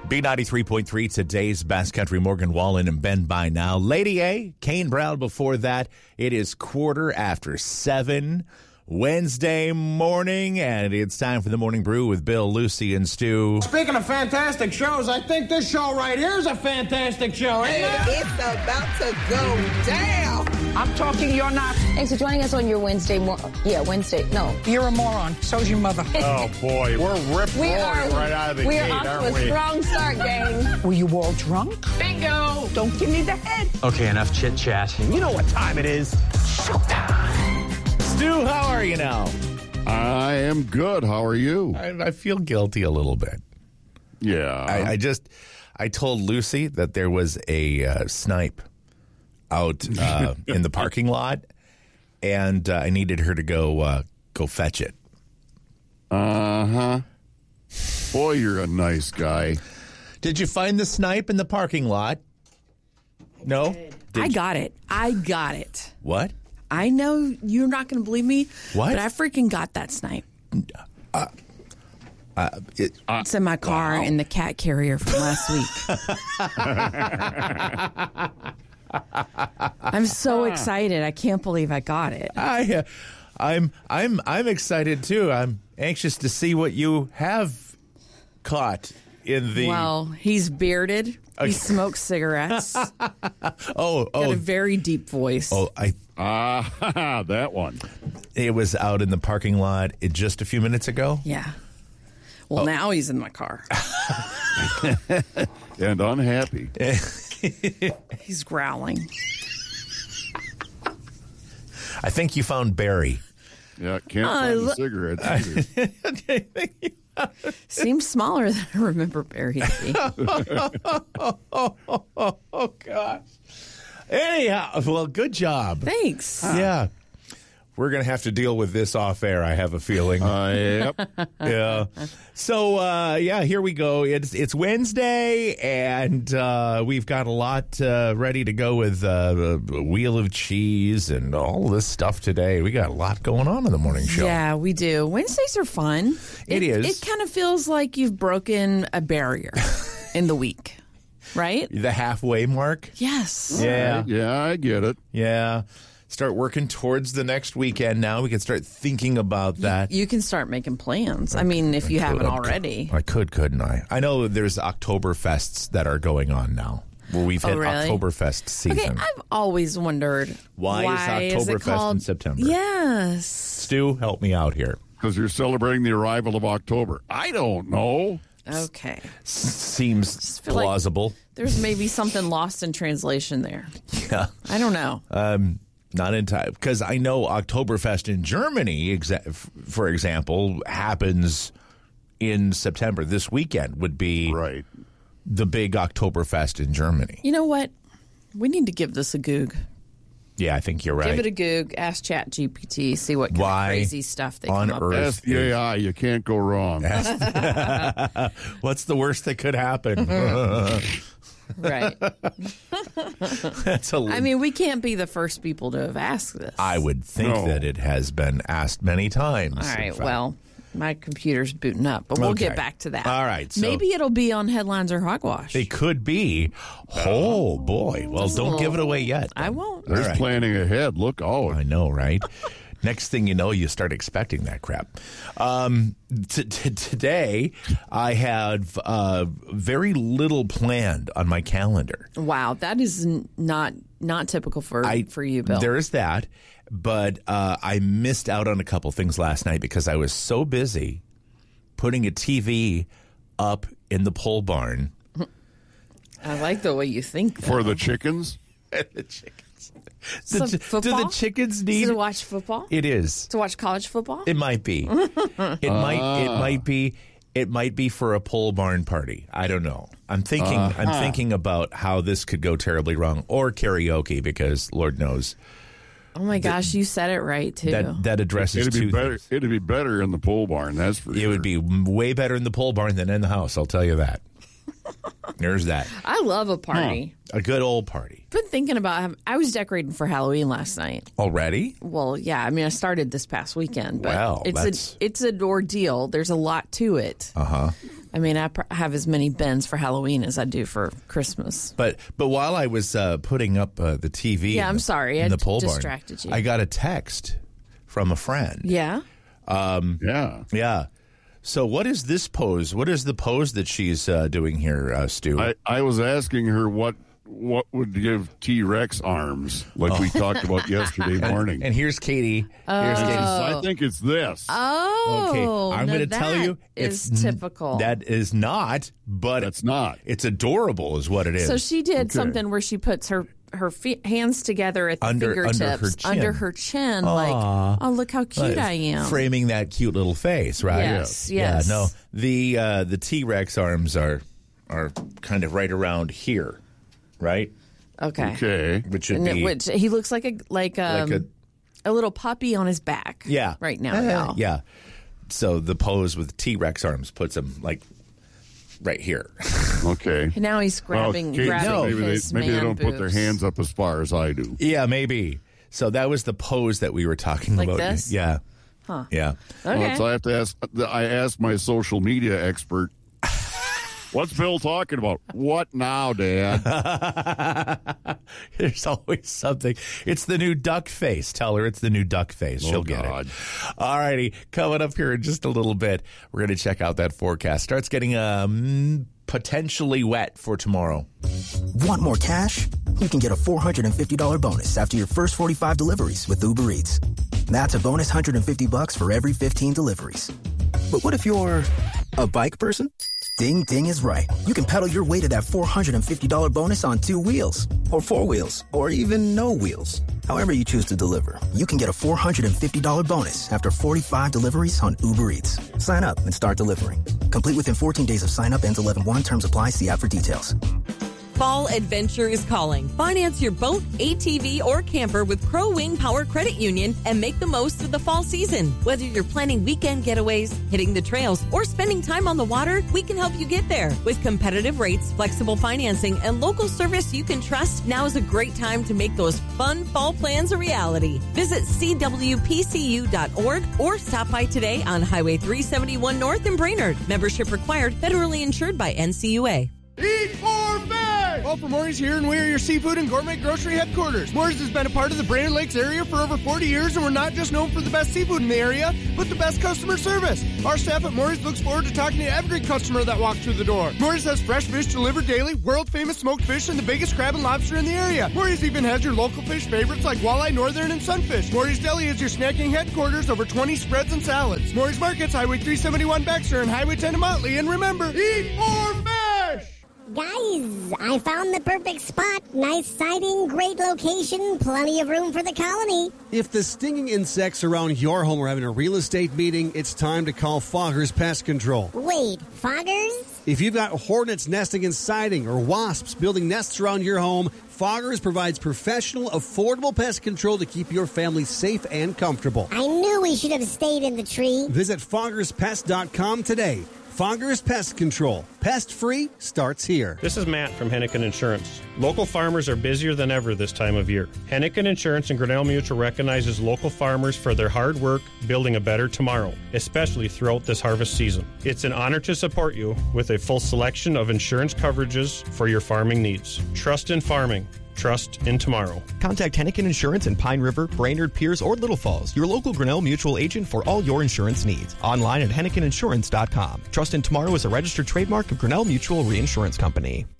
B93.3, today's best country. Morgan Wallen and Ben by now. Lady A, Kane Brown before that. It is 7:15 Wednesday morning, and it's time for the Morning Brew with Bill, Lucy, and Stu. Speaking of fantastic shows, I think this show right here is a fantastic show, ain't it? It's about to go down. I'm talking, you're not. Thanks for joining us on your Wednesday. Wednesday. No. You're a moron. So's your mother. Oh, boy. We're ripped right out of the gate, off aren't to we? a strong start, gang. Were you all drunk? Bingo! Don't give me the head. Okay, enough chit-chat. You know what time it is. Showtime. Stu, how are you now? I am good. How are you? I feel guilty a little bit. Yeah. I told Lucy that there was a snipe out in the parking lot, and I needed her to go fetch it. Uh-huh. Boy, you're a nice guy. Did you find the snipe in the parking lot? No? I got it. What? I know you're not going to believe me, What? but I freaking got that snipe. It's in my car in the cat carrier from last week. I'm so excited. I can't believe I got it. I'm excited too. I'm anxious to see what you have caught in the. Well, he's bearded. He smokes cigarettes. Got a very deep voice. That one. It was out in the parking lot just a few minutes ago. Yeah. Well, now he's in my car. And unhappy. He's growling. I think you found Barry. Yeah, can't find the cigarettes either. Seems smaller than I remember Barry to be. Oh, gosh. Anyhow, well, good job. Thanks. Yeah. We're going to have to deal with this off air, I have a feeling. Yep. Yeah. So, here we go. It's Wednesday, and we've got a lot ready to go with Wheel of Cheese and all this stuff today. We got a lot going on in the morning show. Yeah, we do. Wednesdays are fun. It is. It kind of feels like you've broken a barrier in the week, right? The halfway mark? Yes. Yeah. Yeah, I get it. Yeah. Start working towards the next weekend now. We can start thinking about that. You can start making plans. I mean, if you haven't already. I couldn't I? I know there's Oktoberfests that are going on now, where we've hit really? Oktoberfest season. Okay, I've always wondered Why is it Oktoberfest called in September? Yes. Stu, help me out here. Because you're celebrating the arrival of October. I don't know. Okay. Seems feel like plausible. There's maybe something lost in translation there. Yeah. I don't know. Not in time. Because I know Oktoberfest in Germany, for example, happens in September. This weekend would be Right. the big Oktoberfest in Germany. You know what? We need to give this a goog. Yeah, I think you're right. Give it a goog. Ask ChatGPT. See what kind Why of crazy stuff they on come up earth? with. Ask the AI. You can't go wrong. What's the worst that could happen? Right. That's I mean, we can't be the first people to have asked this. I would think No. that it has been asked many times. All in right. fact. Well, my computer's booting up, but we'll Okay. get back to that. All right, so- Maybe it'll be on Headlines or Hogwash. It could be. Oh, boy. Well, don't give it away yet. I won't. There's All right. planning ahead. Look out. I know, right? Next thing you know, you start expecting that crap. Today, I have very little planned on my calendar. Wow, that is not typical for you, Bill. There is that, but I missed out on a couple things last night because I was so busy putting a TV up in the pole barn. I like the way you think. For the chickens? The chickens. Some Do football? the chickens need to watch football? It is. To watch college football? It might be. It might be for a pole barn party. I don't know. I'm thinking about how this could go terribly wrong, or karaoke, because Lord knows Oh my gosh, you said it right too. that addresses It'd be two better. things. It'd be better in the pole barn. That's for sure. It would be way better in the pole barn than in the house. I'll tell you that. There's that. I love a party. A good old party. Been thinking about. I was decorating for Halloween last night. Already? Well, yeah. I mean, I started this past weekend, but Wow, it's an ordeal. There's a lot to it. Uh-huh. I mean, I have as many bins for Halloween as I do for Christmas. But while I was putting up the TV, I'm sorry, in I the pole distracted barn, you. I got a text from a friend. Yeah. Yeah. So what is this pose? What is the pose that she's doing here, Stu? I was asking her what would give T-Rex arms, like we talked about yesterday morning. And here's Katie. Here's Katie. I think it's this. Oh, okay. I'm going to tell you, it's it's typical. That is not, but It's not. It's adorable, is what it is. So she did something where she puts her hands together at the fingertips under her chin. like, oh, look how cute I am. Framing that cute little face, right? Yes. Yeah, no. The T-Rex arms are kind of right around here, right? Okay. Which would be... Which he looks like a little puppy on his back. Yeah. Right now, y'all. Yeah. So the pose with T-Rex arms puts him like right here. Okay. And now he's grabbing his maybe they don't put their boobs. hands up as far as I do. Yeah, maybe. So that was the pose that we were talking Like about. this? Yeah. Huh. Yeah. Okay. Well, so I asked my social media expert, what's Bill talking about? What now, Dad? There's always something. It's the new duck face. Tell her it's the new duck face. She'll get it. All righty. Coming up here in just a little bit, we're going to check out that forecast. Starts getting potentially wet for tomorrow. Want more cash? You can get a $450 bonus after your first 45 deliveries with Uber Eats. That's a bonus $150 for every 15 deliveries. But what if you're a bike person? Ding Ding is right. You can pedal your way to that $450 bonus on 2 wheels, or 4 wheels, or even no wheels. However you choose to deliver, you can get a $450 bonus after 45 deliveries on Uber Eats. Sign up and start delivering. Complete within 14 days of sign up. Ends 11/1. Terms apply. See app for details. Fall adventure is calling. Finance your boat, ATV, or camper with Crow Wing Power Credit Union and make the most of the fall season. Whether you're planning weekend getaways, hitting the trails, or spending time on the water, we can help you get there. With competitive rates, flexible financing, and local service you can trust, now is a great time to make those fun fall plans a reality. Visit cwpcu.org or stop by today on Highway 371 North in Brainerd. Membership required, federally insured by NCUA. Eat or fish! Well, Maury's here, and we are your seafood and gourmet grocery headquarters. Maury's has been a part of the Brainerd Lakes area for over 40 years, and we're not just known for the best seafood in the area, but the best customer service. Our staff at Maury's looks forward to talking to every customer that walks through the door. Maury's has fresh fish delivered daily, world-famous smoked fish, and the biggest crab and lobster in the area. Maury's even has your local fish favorites like walleye, northern, and sunfish. Maury's Deli is your snacking headquarters, over 20 spreads and salads. Maury's Markets, Highway 371 Baxter, and Highway 10 in Motley. And remember, eat or fish! Guys, I found the perfect spot. Nice siding, great location, plenty of room for the colony. If the stinging insects around your home are having a real estate meeting, it's time to call Foggers Pest Control. Wait, Foggers? If you've got hornets nesting in siding or wasps building nests around your home, Foggers provides professional, affordable pest control to keep your family safe and comfortable. I knew we should have stayed in the tree. Visit foggerspest.com today. Foggers Pest Control. Pest-free starts here. This is Matt from Hennigan Insurance. Local farmers are busier than ever this time of year. Hennigan Insurance and Grinnell Mutual recognizes local farmers for their hard work building a better tomorrow, especially throughout this harvest season. It's an honor to support you with a full selection of insurance coverages for your farming needs. Trust in farming. Trust in tomorrow. Contact Hennigan Insurance in Pine River, Brainerd, Pierce, or Little Falls, your local Grinnell Mutual agent for all your insurance needs. Online at HenniganInsurance.com. Trust in Tomorrow is a registered trademark of Grinnell Mutual Reinsurance Company.